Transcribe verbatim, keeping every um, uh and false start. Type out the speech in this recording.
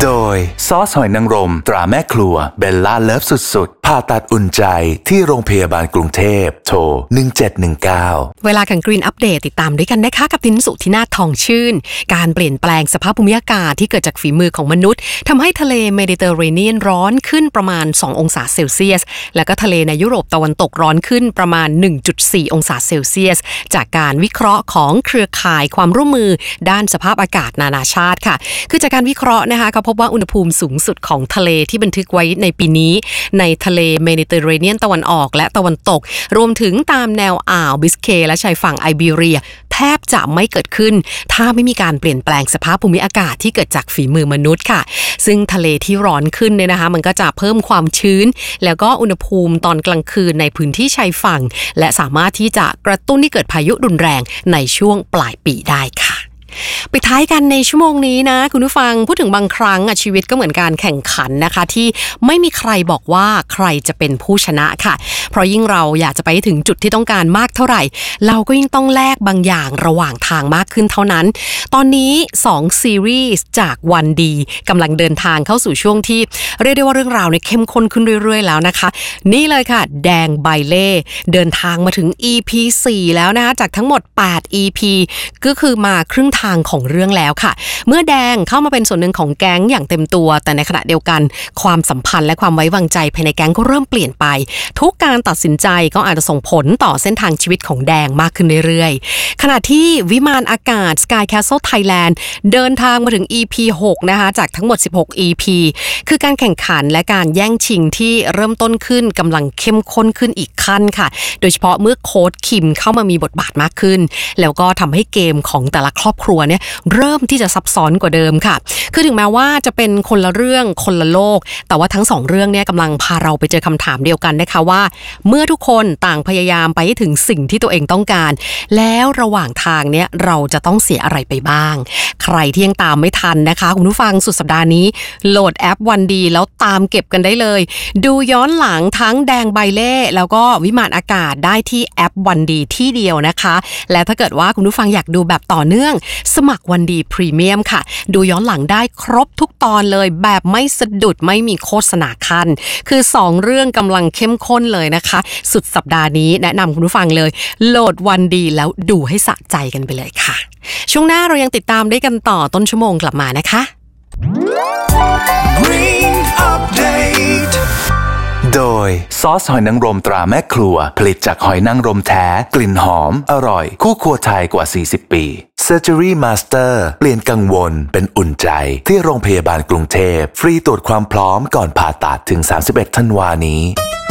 โดยซอสหอยนางรมตราแม่ครัวเบลล่าเลิฟสุดๆผ่าตัดอุ่นใจที่โรงพยาบาลกรุงเทพโทรหนึ่งเจ็ดหนึ่งเก้าเวลาของ Green Update ติดตามด้วยกันนะคะกับตินสุธินาถทองชื่นการเปลี่ยนแปลงสภาพภูมิอากาศที่เกิดจากฝีมือของมนุษย์ทำให้ทะเลเมดิเตอร์เรเนียนร้อนขึ้นประมาณสององศาเซลเซียสแล้วก็ทะเลในยุโรปตะวันตกร้อนขึ้นประมาณ หนึ่งจุดสี่ องศาเซลเซียสจากการวิเคราะห์ของเครือข่ายความร่วมมือด้านสภาพอากาศนานาชาติค่ะคือจากการวิเคราะห์นะคะเขาพบว่าอุณหภูมิสูงสุดของทะเลที่บันทึกไว้ในปีนี้ในทะเลเมดิเตอร์เรเนียนตะวันออกและตะวันตกรวมถึงตามแนวอ่าวบิสเคย์และชายฝั่งไอเบีเรียแทบจะไม่เกิดขึ้นถ้าไม่มีการเปลี่ยนแปลงสภาพภูมิอากาศที่เกิดจากฝีมือมนุษย์ค่ะซึ่งทะเลที่ร้อนขึ้นเนี่ยนะคะมันก็จะเพิ่มความชื้นแล้วก็อุณหภูมิตอนกลางคืนในพื้นที่ชายฝั่งและสามารถที่จะกระตุ้นให้เกิดพายุรุนแรงในช่วงปลายปีได้ค่ะไปท้ายกันในชั่วโมงนี้นะคุณผู้ฟังพูดถึงบางครั้งอ่ะชีวิตก็เหมือนการแข่งขันนะคะที่ไม่มีใครบอกว่าใครจะเป็นผู้ชนะค่ะเพราะยิ่งเราอยากจะไปถึงจุดที่ต้องการมากเท่าไหร่เราก็ยิ่งต้องแลกบางอย่างระหว่างทางมากขึ้นเท่านั้นตอนนี้สองซีรีส์จากวันดีกำลังเดินทางเข้าสู่ช่วงที่เรียกได้ว่าเรื่องราวเนี่ยเข้มข้นขึ้นเรื่อยๆแล้วนะคะนี่เลยค่ะแดงใบเล่เดินทางมาถึง อี พี สี่แล้วนะคะจากทั้งหมดแปด อี พี ก็คือมาครึ่งทางของเรื่องแล้วค่ะเมื่อแดงเข้ามาเป็นส่วนหนึ่งของแก๊งอย่างเต็มตัวแต่ในขณะเดียวกันความสัมพันธ์และความไว้วางใจภายในแก๊งก็เริ่มเปลี่ยนไปทุกการตัดสินใจก็อาจจะส่งผลต่อเส้นทางชีวิตของแดงมากขึ้นเรื่อยๆขณะที่วิมานอากาศ Sky Castle Thailand เดินทางมาถึง อี พี หกนะคะจากทั้งหมดสิบหก อี พี คือการแข่งขันและการแย่งชิงที่เริ่มต้นขึ้นกำลังเข้มข้นขึ้นอีกขั้นค่ะโดยเฉพาะเมื่อโค้ชคิมเข้ามามีบทบาทมากขึ้นแล้วก็ทำให้เกมของแต่ละครอบครัวเนี่ยเริ่มที่จะซับซ้อนกว่าเดิมค่ะคือถึงแม้ว่าจะเป็นคนละเรื่องคนละโลกแต่ว่าทั้งสองเรื่องเนี่ยกำลังพาเราไปเจอคำถามเดียวกันนะคะว่าเมื่อทุกคนต่างพยายามไปให้ถึงสิ่งที่ตัวเองต้องการแล้วระหว่างทางเนี่ยเราจะต้องเสียอะไรไปบ้างใครที่ยังตามไม่ทันนะคะคุณผู้ฟังสุดสัปดาห์นี้โหลดแอปวันดีแล้วตามเก็บกันได้เลยดูย้อนหลังทั้งแดงใบเล่แล้วก็วิมานอากาศได้ที่แอปวันดีที่เดียวนะคะและถ้าเกิดว่าคุณผู้ฟังอยากดูแบบต่อเนื่องสมัครวันดีพรีเมียมค่ะดูย้อนหลังได้ครบทุกตอนเลยแบบไม่สะดุดไม่มีโฆษณาคั่นคือสองเรื่องกำลังเข้มข้นเลยนะคะสุดสัปดาห์นี้แนะนำคุณผู้ฟังเลยโหลดวันดีแล้วดูให้สะใจกันไปเลยค่ะช่วงหน้าเรายังติดตามได้กันต่อต้นชั่วโมงกลับมานะคะ Green Update โดยซอสหอยนางรมตราแม่ครัวผลิตจากหอยนางรมแท้กลิ่นหอมอร่อยคู่ครัวไทยกว่าสี่สิบปี Surgery Master เปลี่ยนกังวลเป็นอุ่นใจที่โรงพยาบาลกรุงเทพฟรีตรวจความพร้อมก่อนผ่าตัดถึงสามสิบเอ็ดธันวาคมนี้